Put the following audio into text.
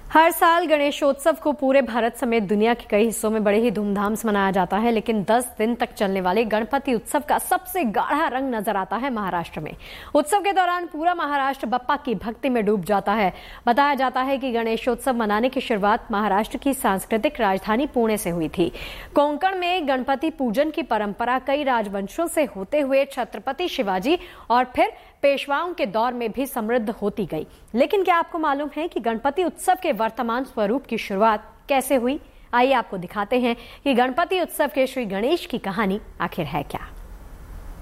हर साल गणेशोत्सव को पूरे भारत समेत दुनिया के कई हिस्सों में बड़े ही धूमधाम से मनाया जाता है, लेकिन 10 दिन तक चलने वाले गणपति उत्सव का सबसे गाढ़ा रंग नजर आता है महाराष्ट्र में। उत्सव के दौरान पूरा महाराष्ट्र बप्पा की भक्ति में डूब जाता है। बताया जाता है कि गणेशोत्सव मनाने की शुरुआत महाराष्ट्र की सांस्कृतिक राजधानी पुणे से हुई थी। कोंकण में गणपति पूजन की परंपरा कई राजवंशों से होते हुए छत्रपति शिवाजी और फिर पेशवाओं के दौर में भी समृद्ध होती गई। लेकिन क्या आपको मालूम है कि गणपति उत्सव के वर्तमान स्वरूप की शुरुआत कैसे हुई? आइए आपको दिखाते हैं कि गणपति उत्सव के श्री गणेश की कहानी आखिर है क्या।